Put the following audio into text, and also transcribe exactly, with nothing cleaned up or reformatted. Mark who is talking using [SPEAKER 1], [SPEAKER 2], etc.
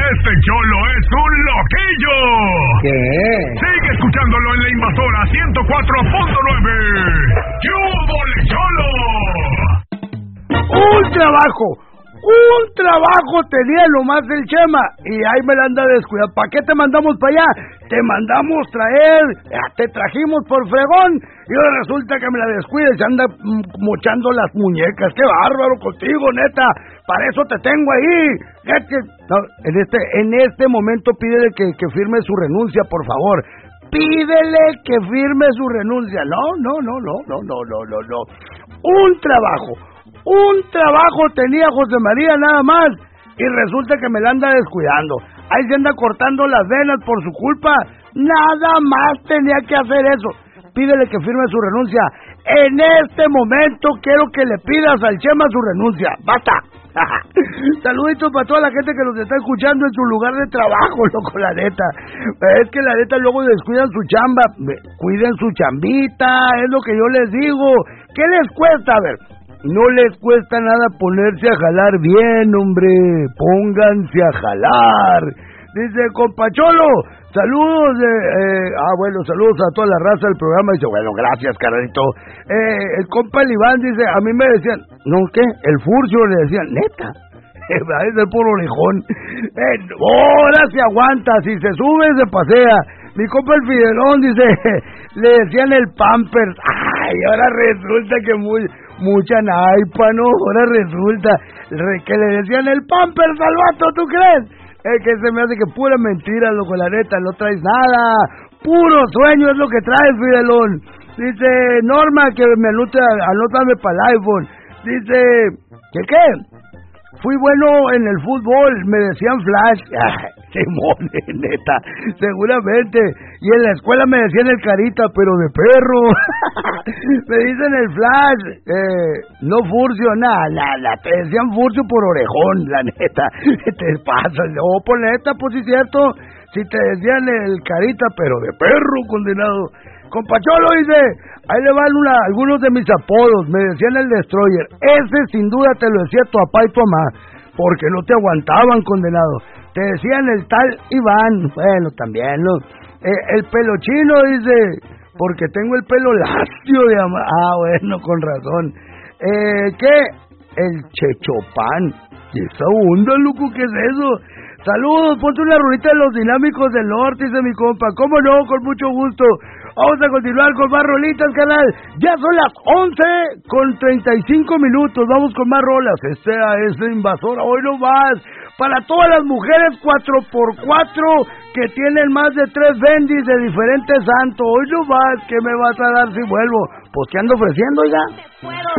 [SPEAKER 1] Este cholo es un loquillo.
[SPEAKER 2] ¿Qué?
[SPEAKER 1] Sigue escuchándolo en La Invasora ciento cuatro punto nueve. ¡Qué hubo, cholo!
[SPEAKER 2] Un trabajo, un trabajo tenía nomás el Chema y ahí me la anda descuidando. ¿Para qué te mandamos para allá? Te mandamos traer, te trajimos por fregón y ahora resulta que me la descuides, se anda mochando las muñecas. ¡Qué bárbaro contigo, neta! Para eso te tengo ahí. No, en este en este momento pídele que, que firme su renuncia, por favor. Pídele que firme su renuncia. No, no, no, no, no, no, no, no, no. Un trabajo. Un trabajo tenía José María nada más y resulta que me la anda descuidando. Ahí se anda cortando las venas por su culpa. Nada más tenía que hacer eso. Pídele que firme su renuncia. En este momento quiero que le pidas al Chema su renuncia. ¡Basta! Saluditos para toda la gente que nos está escuchando en su lugar de trabajo, loco, la neta. Es que la neta luego descuidan su chamba. Cuiden su chambita, es lo que yo les digo. ¿Qué les cuesta? A ver, no les cuesta nada ponerse a jalar bien, hombre. Pónganse a jalar. Dice, compa Cholo, saludos de... Eh, ah, bueno, saludos a toda la raza del programa. Dice, bueno, gracias, carnalito. Eh, el compa el Iván dice, a mí me decían, ¿no qué? El Furcio le decían, neta. Es el puro orejón. Eh, ahora se aguanta, si se sube, se pasea. Mi compa el Fidelón dice, le decían el Pampers. Ay, ahora resulta que muy... mucha naipa, ¿no? Ahora resulta que le decían el Pampers al vato, ¿tú crees? Es que se me hace que pura mentira, loco, la neta, no traes nada. Puro sueño es lo que traes, Fidelón. Dice Norma que me anote, anótame para el iPhone. Dice, ¿qué qué? Fui bueno en el fútbol, me decían Flash. Ay, Simón, neta, seguramente. Y en la escuela me decían el Carita, pero de perro. Me dicen el Flash, eh, no Furcio, nada, nada, te decían Furcio por orejón, la neta. Te pasas, no, por neta, pues sí es cierto. Si te decían el Carita, pero de perro, condenado. Compa Cholo dice, ahí le van una, algunos de mis apodos, me decían el Destroyer. Ese sin duda te lo decía tu papá y tu mamá, porque no te aguantaban, condenado. Te decían el tal Iván, bueno, también, ¿no? Eh, el pelo chino dice, porque tengo el pelo lacio de ama. Ah, bueno, con razón. Eh, ¿qué? El Chechopán. ¿Y esa onda, loco, qué es eso? Saludos, ponte una rolita de los Dinámicos del Norte, dice mi compa. ¿Cómo no? Con mucho gusto. Vamos a continuar con más rolitas, canal. Ya son las once con treinta y cinco minutos. Vamos con más rolas. Este es la Invasora. Hoy no más. Para todas las mujeres cuatro por cuatro que tienen más de tres bendis de diferentes santos. Hoy no más. ¿Qué me vas a dar si vuelvo? Pues, ¿qué ando ofreciendo, oiga?